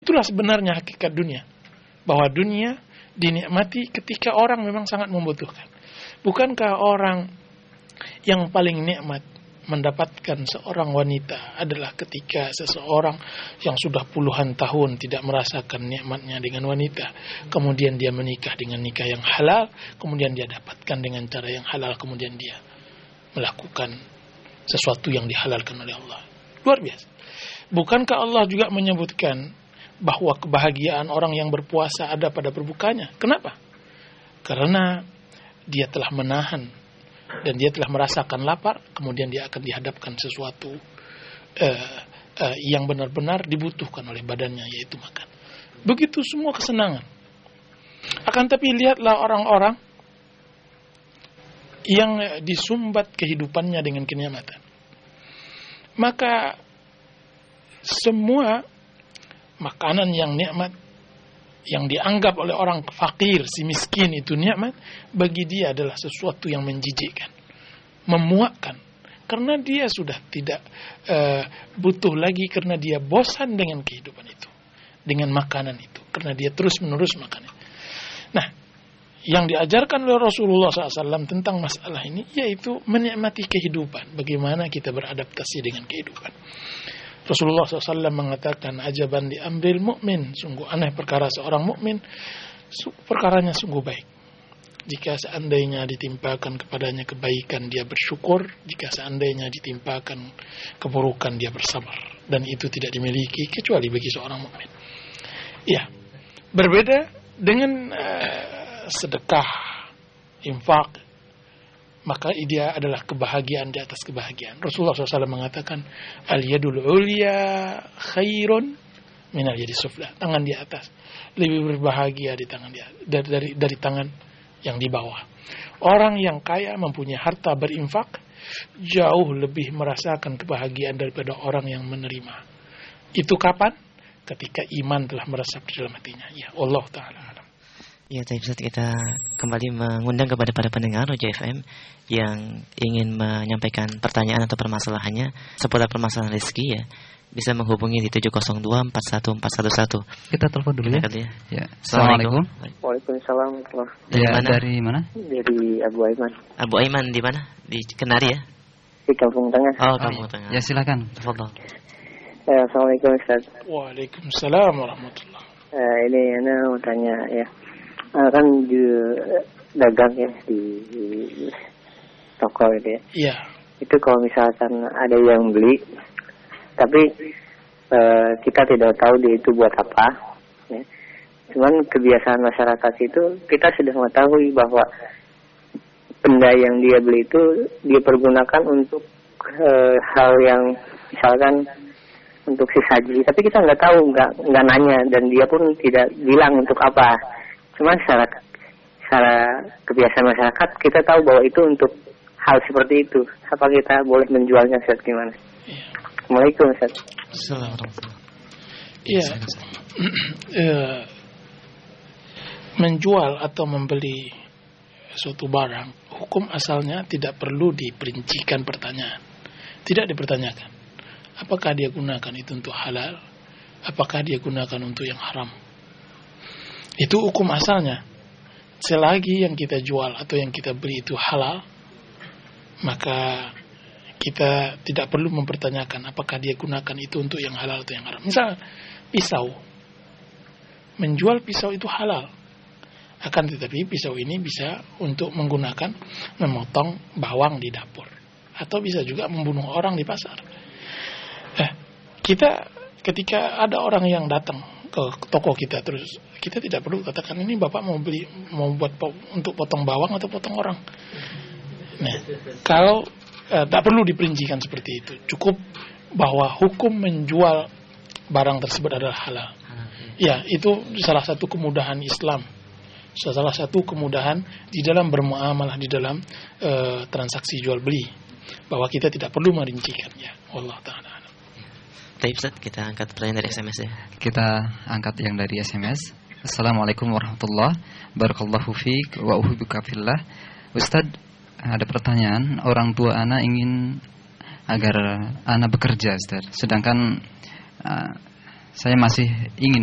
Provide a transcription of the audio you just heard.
Itulah sebenarnya hakikat dunia. Bahwa dunia dinikmati ketika orang memang sangat membutuhkan. Bukankah orang yang paling nikmat mendapatkan seorang wanita adalah ketika seseorang yang sudah puluhan tahun tidak merasakan nikmatnya dengan wanita, kemudian dia menikah dengan nikah yang halal, kemudian dia dapatkan dengan cara yang halal, kemudian dia melakukan sesuatu yang dihalalkan oleh Allah. Luar biasa. Bukankah Allah juga menyebutkan bahwa kebahagiaan orang yang berpuasa ada pada berbukanya? Kenapa? Karena dia telah menahan dan dia telah merasakan lapar, kemudian dia akan dihadapkan sesuatu yang benar-benar dibutuhkan oleh badannya, yaitu makan. Begitu semua kesenangan. Akan tapi lihatlah orang-orang yang disumbat kehidupannya dengan kenikmatan. Maka semua makanan yang nikmat, yang dianggap oleh orang fakir, si miskin itu nikmat, bagi dia adalah sesuatu yang menjijikkan, memuakkan. Karena dia sudah tidak butuh lagi, karena dia bosan dengan kehidupan itu, dengan makanan itu, karena dia terus-menerus makan. Nah, yang diajarkan oleh Rasulullah SAW tentang masalah ini, yaitu menikmati kehidupan, bagaimana kita beradaptasi dengan kehidupan. Rasulullah SAW mengatakan, ajaban li amril mu'min, sungguh aneh perkara seorang mukmin, perkaranya sungguh baik. Jika seandainya ditimpakan kepadanya kebaikan, dia bersyukur. Jika seandainya ditimpakan keburukan, dia bersabar. Dan itu tidak dimiliki kecuali bagi seorang mukmin. Ya, berbeda dengan sedekah, infak, maka dia adalah kebahagiaan di atas kebahagiaan. Rasulullah SAW mengatakan, al-yadul ulya khairun minal yadis sufla. Tangan di atas lebih berbahagia di tangan dari tangan yang di bawah. Orang yang kaya mempunyai harta berinfak jauh lebih merasakan kebahagiaan daripada orang yang menerima. Itu kapan? Ketika iman telah meresap di dalam hatinya. Ya, Allah Ta'ala alam. Ya, Ustaz, kita kembali mengundang kepada para pendengar Roja FM yang ingin menyampaikan pertanyaan atau permasalahannya seputar permasalahan rezeki, ya, bisa menghubungi di 702-41411. Kita telepon dulu ya. Ya. Assalamualaikum. Waalaikumsalam. Ya, dari mana? Dari Abu Aiman. Abu Aiman di mana? Di Kenari ya? Di Kampung Tengah. Oh, Kampung Tengah. Ya, silakan. Tafadhol. Assalamualaikum Ustaz. Waalaikumsalam warahmatullahi. Ini Ana mau tanya ya. Kan di dagang ya di toko itu ya. Iya. Itu kalau misalkan ada yang beli, tapi kita tidak tahu dia itu buat apa. Ya. Cuman kebiasaan masyarakat itu kita sudah mengetahui bahwa benda yang dia beli itu dia pergunakan untuk hal yang misalkan untuk sesaji, tapi kita nggak tahu, nggak nanya, dan dia pun tidak bilang untuk apa. Cuma secara kebiasaan masyarakat kita tahu bahwa itu untuk hal seperti itu. Apa kita boleh menjualnya, Ustaz? Gimana? Assalamualaikum, Ustaz. Assalamualaikum. Iya. Menjual atau membeli suatu barang, hukum asalnya tidak perlu diperincikan pertanyaan. Tidak dipertanyakan. Apakah dia gunakan itu untuk halal? Apakah dia gunakan untuk yang haram? Itu hukum asalnya. Selagi yang kita jual atau yang kita beli itu halal, maka kita tidak perlu mempertanyakan apakah dia gunakan itu untuk yang halal atau yang haram. Misal pisau, menjual pisau itu halal, akan tetapi pisau ini bisa untuk menggunakan memotong bawang di dapur, atau bisa juga membunuh orang di pasar. Kita ketika ada orang yang datang ke toko kita, terus kita tidak perlu katakan ini bapak mau buat untuk potong bawang atau potong orang. Nah, kalau tak perlu diperincikan seperti itu, cukup bahwa hukum menjual barang tersebut adalah halal. Ya, itu salah satu kemudahan Islam, salah satu kemudahan di dalam bermuamalah, di dalam transaksi jual beli, bahwa kita tidak perlu merincikannya. Wallahu ta'ala. Baik, Ustaz, kita angkat pertanyaan dari SMS ya. Kita angkat yang dari SMS. Assalamualaikum warahmatullahi wabarakatuh. Barakallahu fiik wa uhibbuka fillah. Ustaz, ada pertanyaan. Orang tua anak ingin agar anak bekerja, Ustaz. Sedangkan saya masih ingin